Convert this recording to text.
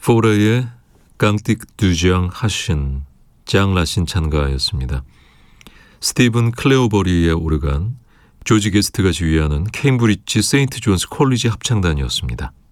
포레의 깡띡 두장 하신 장 라신 찬가였습니다. 스티븐 클레오버리의 오르간, 조지 게스트가 지휘하는 케임브리지 세인트 존스 콜리지 합창단이었습니다.